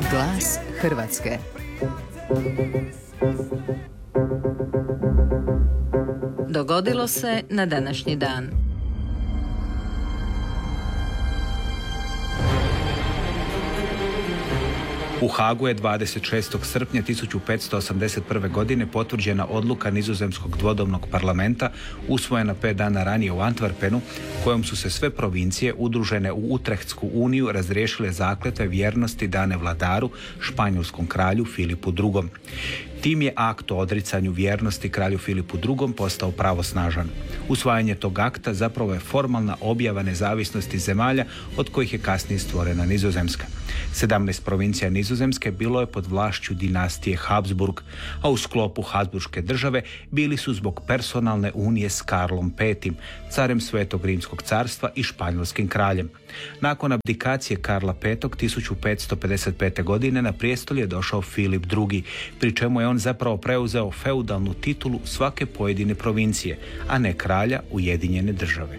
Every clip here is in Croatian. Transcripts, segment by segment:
Glas Hrvatske. Dogodilo se na današnji dan. U Hagu je 26. srpnja 1581. godine potvrđena odluka nizozemskog dvodomnog parlamenta, usvojena 5 dana ranije u Antwerpenu, kojom su se sve provincije udružene u Utrechtsku uniju razriješile zakletve vjernosti dane vladaru, španjolskom kralju Filipu II. Tim je akt o odricanju vjernosti kralju Filipu II. Postao pravosnažan. Usvajanje tog akta zapravo je formalna objava nezavisnosti zemalja od kojih je kasnije stvorena Nizozemska. 17 provincija Nizozemske bilo je pod vlašću dinastije Habsburg, a u sklopu Habsburške države bili su zbog personalne unije s Karlom V, carem Svetog Rimskog carstva i španjolskim kraljem. Nakon abdikacije Karla V 1555. godine na prijestolje je došao Filip II, pri čemu je on zapravo preuzeo feudalnu titulu svake pojedine provincije, a ne kralja Ujedinjene države.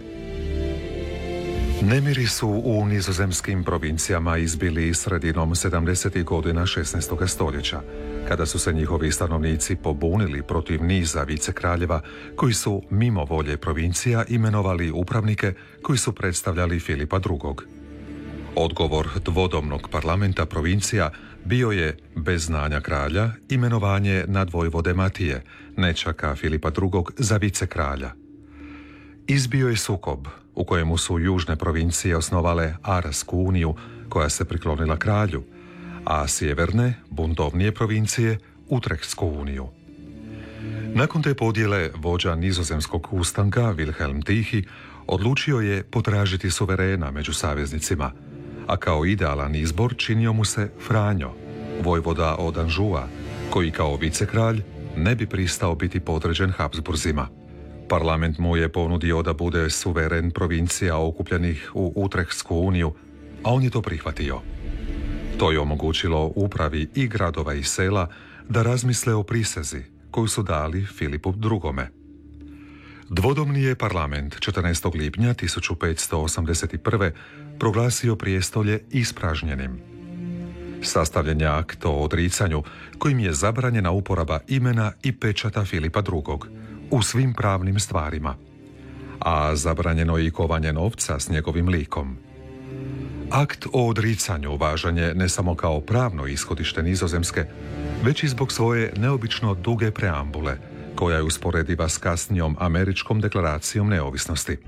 Nemiri su u nizozemskim provincijama izbili sredinom 70. godina 16. stoljeća, kada su se njihovi stanovnici pobunili protiv niza vicekraljeva koji su mimo volje provincija imenovali upravnike koji su predstavljali Filipa II. Odgovor dvodomnog parlamenta provincija bio je, bez znanja kralja, imenovanje nadvojvode Matije, nećaka Filipa II. Za vicekralja. Izbio je sukob u kojemu su južne provincije osnovale Arasku uniju koja se priklonila kralju, a sjeverne, buntovnije provincije Utrechtsku uniju. Nakon te podjele vođa nizozemskog ustanka Wilhelm Tihi odlučio je potražiti suverena među saveznicima, a kao idealan izbor činio mu se Franjo, vojvoda od Anžua, koji kao vicekralj ne bi pristao biti podređen Habsburzima. Parlament mu je ponudio da bude suveren provincija okupljenih u Utrechtsku uniju, a on je to prihvatio. To je omogućilo upravi i gradova i sela da razmisle o prisezi koju su dali Filipu II. Dvodomni je parlament 14. lipnja 1581. proglasio prijestolje ispražnjenim. Sastavljen je akt o odricanju kojim je zabranjena uporaba imena i pečata Filipa II. U svim pravnim stvarima, a zabranjeno je i kovanje novca s njegovim likom. Akt o odricanju važan je ne samo kao pravno ishodište Nizozemske, već i zbog svoje neobično duge preambule, koja je usporediva s kasnijom američkom deklaracijom neovisnosti.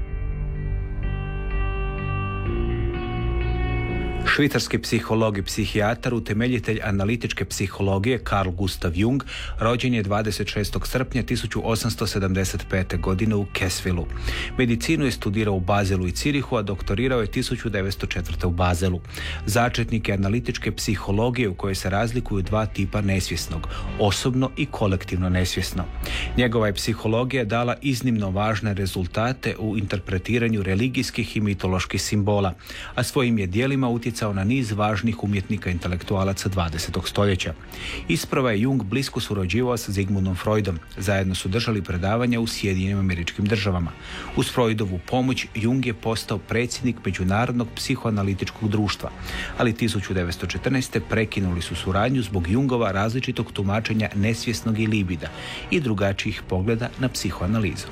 Švicarski psiholog i psihijatar, utemeljitelj analitičke psihologije Carl Gustav Jung, rođen je 26. srpnja 1875. godine u Kesvilu. Medicinu je studirao u Bazelu i Cirihu, a doktorirao je 1904. u Bazelu. Začetnik je analitičke psihologije u kojoj se razlikuju dva tipa nesvjesnog, osobno i kolektivno nesvjesno. Njegova je psihologija dala iznimno važne rezultate u interpretiranju religijskih i mitoloških simbola, a svojim je djelima utjecao na niz važnih umjetnika intelektualaca 20. stoljeća. Isprva je Jung blisko surađivao sa Sigmundom Freudom. Zajedno su držali predavanja u Sjedinjenim Američkim Državama. Uz Freudovu pomoć Jung je postao predsjednik Međunarodnog psihoanalitičkog društva, ali 1914. prekinuli su suradnju zbog Jungova različitog tumačenja nesvjesnog i libida i drugačijih pogleda na psihoanalizu.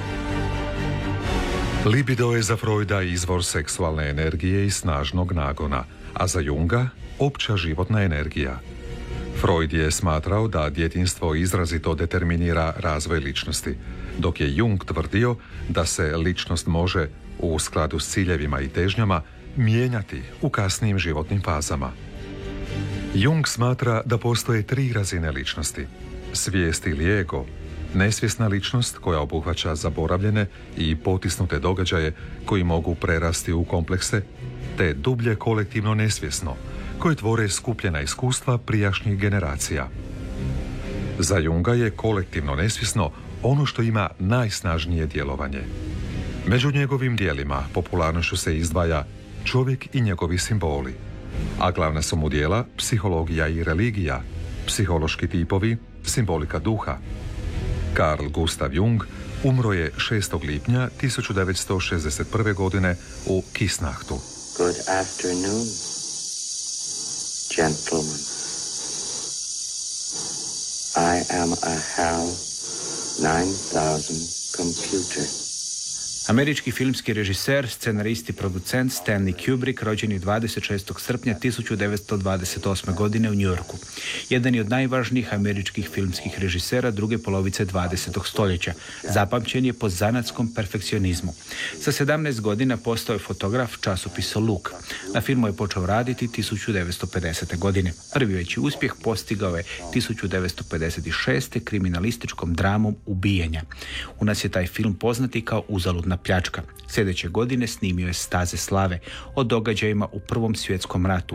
Libido je za Freuda izvor seksualne energije i snažnog nagona, a za Junga opća životna energija. Freud je smatrao da djetinjstvo izrazito determinira razvoj ličnosti, dok je Jung tvrdio da se ličnost može, u skladu s ciljevima i težnjama, mijenjati u kasnijim životnim fazama. Jung smatra da postoje 3 razine ličnosti: svijest ili ego, nesvjesna ličnost koja obuhvaća zaboravljene i potisnute događaje koji mogu prerasti u komplekse, te dublje kolektivno nesvjesno, koje tvore skupljena iskustva prijašnjih generacija. Za Junga je kolektivno nesvjesno ono što ima najsnažnije djelovanje. Među njegovim djelima popularnošću se izdvaja Čovjek i njegovi simboli, a glavna su mu djela Psihologija i religija, Psihološki tipovi, Simbolika duha. Carl Gustav Jung umro je 6. lipnja 1961. godine u Kisnachtu. Good afternoon. gentlemen, I am a HAL 9000 computer. Američki filmski režiser, scenarist i producent Stanley Kubrick rođen je 26. srpnja 1928. godine u New Yorku. Jedan je od najvažnijih američkih filmskih režisera druge polovice 20. stoljeća. Zapamćen je po zanatskom perfekcionizmu. Sa 17 godina postao je fotograf časopisa Look. Na filmu je počeo raditi 1950. godine. Prvi veći uspjeh postigao je 1956. kriminalističkom dramom Ubijanja. U nas je taj film poznati kao Uzaludna pljačka. Sljedeće godine snimio je Staze slave o događajima u Prvom svjetskom ratu.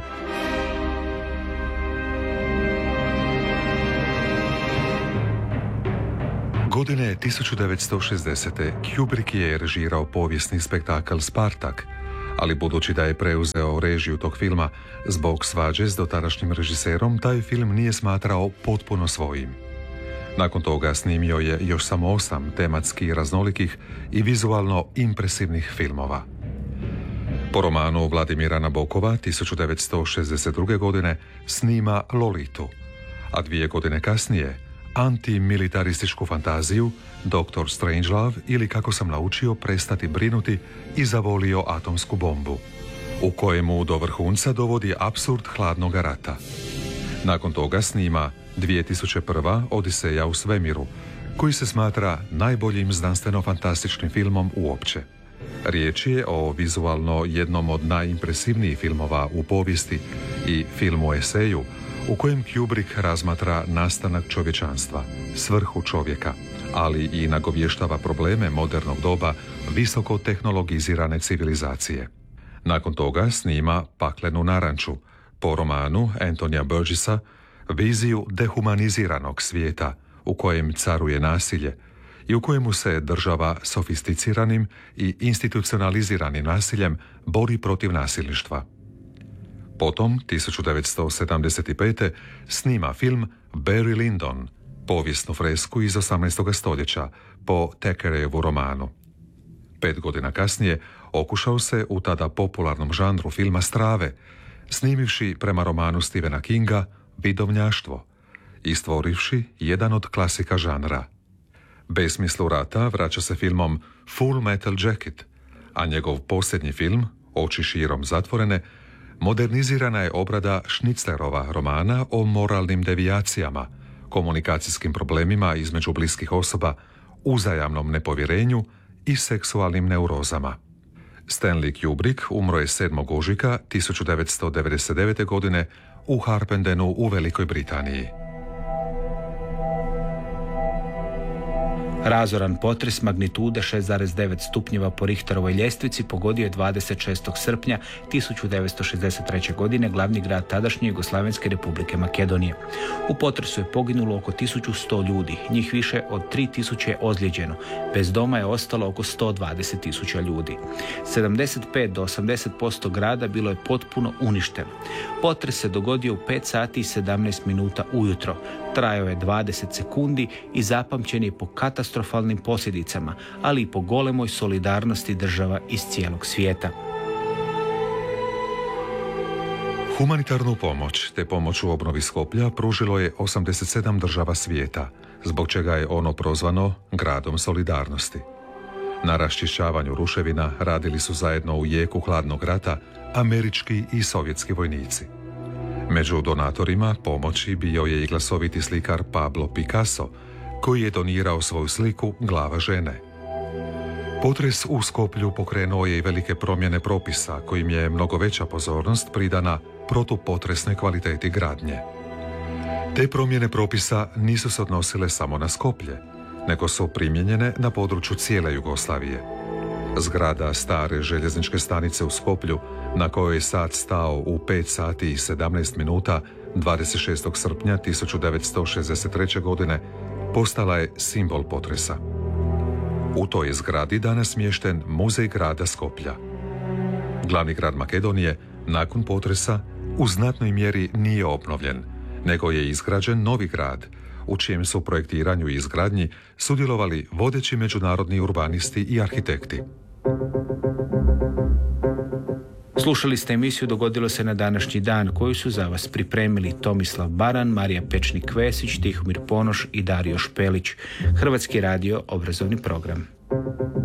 Godine 1960. Kubrick je režirao povijesni spektakl Spartak, ali budući da je preuzeo režiju tog filma zbog svađe s dotadašnjim režiserom, taj film nije smatrao potpuno svojim. Nakon toga snimio je još samo 8 tematski raznolikih i vizualno impresivnih filmova. Po romanu Vladimira Nabokova 1962. godine snima Lolitu, a 2 godine kasnije antimilitarističku fantaziju Dr. Strangelove ili Kako sam naučio prestati brinuti i zavolio atomsku bombu, u kojemu do vrhunca dovodi apsurd hladnog rata. Nakon toga snima 2001. Odiseja u svemiru, koji se smatra najboljim znanstveno-fantastičnim filmom uopće. Riječ je o vizualno jednom od najimpresivnijih filmova u povijesti i filmu eseju u kojem Kubrick razmatra nastanak čovječanstva, svrhu čovjeka, ali i nagovještava probleme modernog doba visoko tehnologizirane civilizacije. Nakon toga snima Paklenu naranču, po romanu Anthony'a Burgessa, viziju dehumaniziranog svijeta u kojem caruje nasilje i u kojemu se država sofisticiranim i institucionaliziranim nasiljem bori protiv nasilništva. Potom, 1975. snima film Barry Lyndon, povijesnu fresku iz 18. stoljeća, po Thackereyevu romanu. 5 godina kasnije okušao se u tada popularnom žanru filma strave, snimivši prema romanu Stephena Kinga Vidovnjaštvo i stvorivši jedan od klasika žanra. Besmislu rata vraća se filmom Full Metal Jacket, a njegov posljednji film, Oči širom zatvorene, modernizirana je obrada Schnitzlerova romana o moralnim devijacijama, komunikacijskim problemima između bliskih osoba, uzajamnom nepovjerenju i seksualnim neurozama. Stanley Kubrick umro je 7. ožujka 1999. godine u Harpendenu u Velikoj Britaniji. Razoran potres magnitude 6,9 stupnjeva po Richterovoj ljestvici pogodio je 26. srpnja 1963. godine glavni grad tadašnje Jugoslavenske republike Makedonije. U potresu je poginulo oko 1100 ljudi, njih više od 3000 je ozlijeđeno. Bez doma je ostalo oko 120.000 ljudi. 75 do 80% grada bilo je potpuno uništeno. Potres se dogodio u 5 sati i 17 minuta ujutro. Trajao je 20 sekundi i zapamćen je po katastrofalnim posljedicama, ali i po golemoj solidarnosti država iz cijelog svijeta. Humanitarnu pomoć te pomoć u obnovi Skoplja pružilo je 87 država svijeta, zbog čega je ono prozvano Gradom solidarnosti. Na raščišćavanju ruševina radili su zajedno u jeku hladnog rata američki i sovjetski vojnici. Među donatorima pomoći bio je i glasoviti slikar Pablo Picasso, koji je donirao svoju sliku Glava žene. Potres u Skoplju pokrenuo je i velike promjene propisa, kojim je mnogo veća pozornost pridana protupotresnoj kvaliteti gradnje. Te promjene propisa nisu se odnosile samo na Skoplje, nego su primijenjene na području cijele Jugoslavije. Zgrada stare željezničke stanice u Skoplju, na kojoj je sat stao u 5 sati i 17 minuta 26. srpnja 1963. godine, postala je simbol potresa. U toj je zgradi danas smješten Muzej grada Skoplja. Glavni grad Makedonije, nakon potresa, u znatnoj mjeri nije obnovljen, nego je izgrađen novi grad, u čijem su projektiranju i izgradnji sudjelovali vodeći međunarodni urbanisti i arhitekti. Slušali ste emisiju Dogodilo se na današnji dan, koju su za vas pripremili Tomislav Baran, Marija Pečnik-Vesić, Tihomir Ponoš i Dario Špelić. Hrvatski radio, obrazovni program.